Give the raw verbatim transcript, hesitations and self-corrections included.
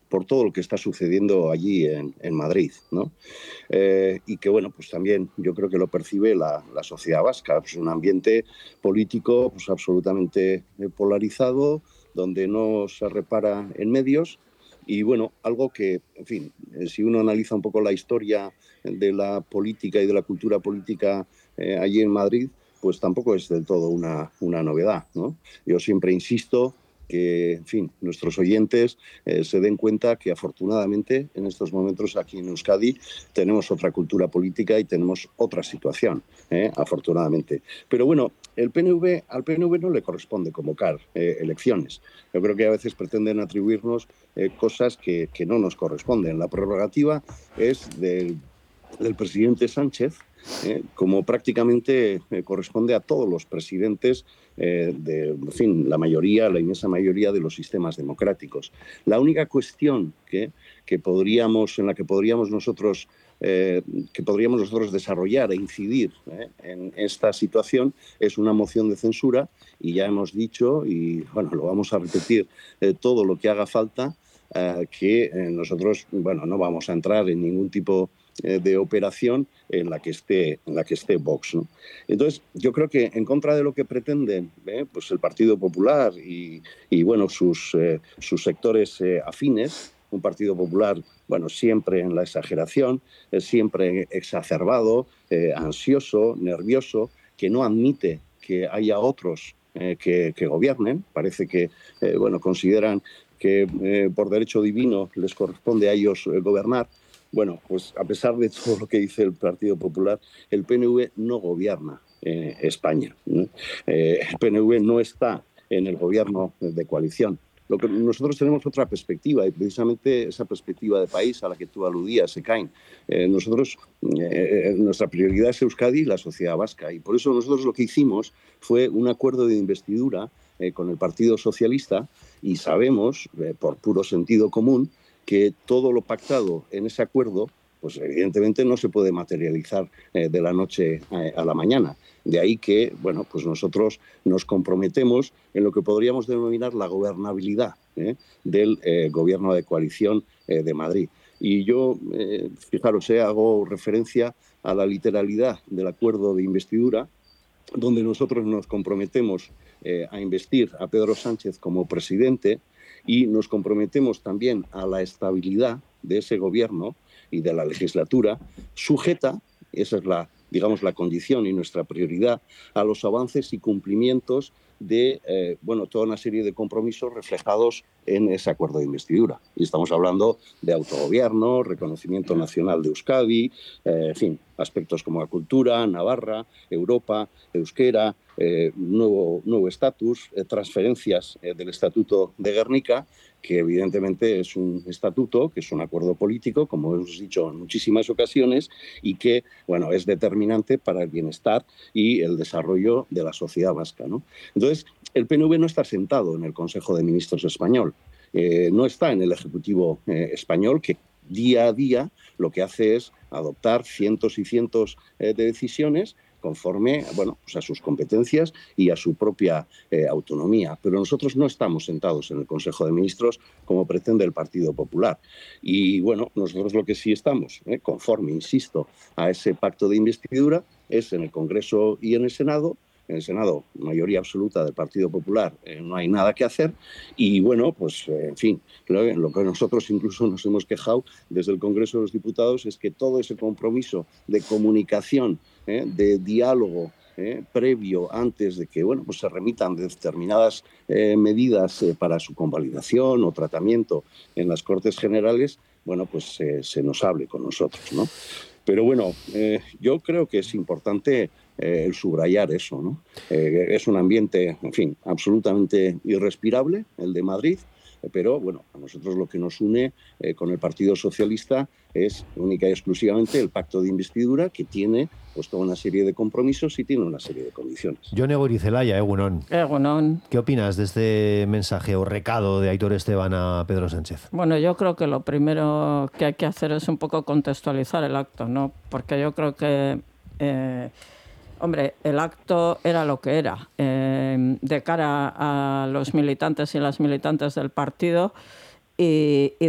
por todo lo que está sucediendo allí en, en Madrid, ¿no? Eh, y que, bueno, pues también yo creo que lo percibe la, la sociedad vasca. Pues un ambiente político pues absolutamente polarizado, donde no se repara en medios. Y bueno, algo que, en fin, eh, si uno analiza un poco la historia de la política y de la cultura política eh, allí en Madrid, pues tampoco es del todo una, una novedad, ¿no? Yo siempre insisto que, en fin, nuestros oyentes eh, se den cuenta que afortunadamente en estos momentos aquí en Euskadi tenemos otra cultura política y tenemos otra situación, ¿eh? Afortunadamente. Pero bueno, el P N V, al P N V no le corresponde convocar eh, elecciones. Yo creo que a veces pretenden atribuirnos eh, cosas que, que no nos corresponden. La prerrogativa es del, del presidente Sánchez, Eh, como prácticamente eh, corresponde a todos los presidentes eh, de, en fin, la mayoría, la inmensa mayoría de los sistemas democráticos. La única cuestión que, que podríamos, en la que podríamos nosotros eh, que podríamos nosotros desarrollar e incidir eh, en esta situación es una moción de censura, y ya hemos dicho, y bueno, lo vamos a repetir eh, todo lo que haga falta, eh, que eh, nosotros, bueno, no vamos a entrar en ningún tipo de operación en la que esté, en la que esté Vox, ¿no? Entonces, yo creo que en contra de lo que pretenden ¿eh? pues el Partido Popular y, y bueno, sus, eh, sus sectores eh, afines, un Partido Popular, bueno, siempre en la exageración, eh, siempre exacerbado, eh, ansioso, nervioso, que no admite que haya otros eh, que, que gobiernen. Parece que, eh, bueno, consideran que eh, por derecho divino les corresponde a ellos eh, gobernar. Bueno, pues a pesar de todo lo que dice el Partido Popular, el P N V no gobierna eh, España, ¿no? Eh, el P N V no está en el gobierno de coalición. Lo que nosotros tenemos otra perspectiva, y precisamente esa perspectiva de país a la que tú aludías, Ekain. Eh, nosotros, eh, nuestra prioridad es Euskadi y la sociedad vasca, y por eso nosotros lo que hicimos fue un acuerdo de investidura eh, con el Partido Socialista, y sabemos, eh, por puro sentido común, que todo lo pactado en ese acuerdo, pues evidentemente no se puede materializar eh, de la noche eh, a la mañana. De ahí que, bueno, pues nosotros nos comprometemos en lo que podríamos denominar la gobernabilidad eh, del eh, gobierno de coalición eh, de Madrid. Y yo, eh, fijaros, eh, hago referencia a la literalidad del acuerdo de investidura, donde nosotros nos comprometemos eh, a investir a Pedro Sánchez como presidente, y nos comprometemos también a la estabilidad de ese gobierno y de la legislatura, sujeta, esa es la, digamos, la condición y nuestra prioridad, a los avances y cumplimientos de eh, bueno, toda una serie de compromisos reflejados en ese acuerdo de investidura. Y estamos hablando de autogobierno, reconocimiento nacional de Euskadi, eh, en fin, aspectos como la cultura, Navarra, Europa, euskera, eh, nuevo nuevo estatus, eh, transferencias eh, del Estatuto de Gernika, que evidentemente es un estatuto, que es un acuerdo político, como hemos dicho en muchísimas ocasiones, y que, bueno, es determinante para el bienestar y el desarrollo de la sociedad vasca, ¿no? Entonces, el P N V no está sentado en el Consejo de Ministros español, eh, no está en el Ejecutivo eh, español, que día a día lo que hace es adoptar cientos y cientos eh, de decisiones conforme, bueno, pues a sus competencias y a su propia eh, autonomía. Pero nosotros no estamos sentados en el Consejo de Ministros como pretende el Partido Popular. Y bueno, nosotros lo que sí estamos, eh, conforme, insisto, a ese pacto de investidura, es en el Congreso y en el Senado. En el Senado, mayoría absoluta del Partido Popular, eh, no hay nada que hacer. Y bueno, pues eh, en fin, lo, lo que nosotros incluso nos hemos quejado desde el Congreso de los Diputados es que todo ese compromiso de comunicación, eh, de diálogo eh, previo antes de que, bueno, pues se remitan determinadas eh, medidas eh, para su convalidación o tratamiento en las Cortes Generales, bueno, pues eh, se nos hable con nosotros, ¿no? Pero bueno, eh, yo creo que es importante eh, el subrayar eso, ¿no? Eh, es un ambiente, en fin, absolutamente irrespirable, el de Madrid, eh, pero bueno, a nosotros lo que nos une eh, con el Partido Socialista es única y exclusivamente el pacto de investidura, que tiene pues toda una serie de compromisos y tiene una serie de condiciones. Jone Goirizelaya, Egunon. Egunon. ¿Qué opinas de este mensaje o recado de Aitor Esteban a Pedro Sánchez? Bueno, yo creo que lo primero que hay que hacer es un poco contextualizar el acto, ¿no? Porque yo creo que, eh, hombre, el acto era lo que era. Eh, de cara a los militantes y las militantes del partido, y, y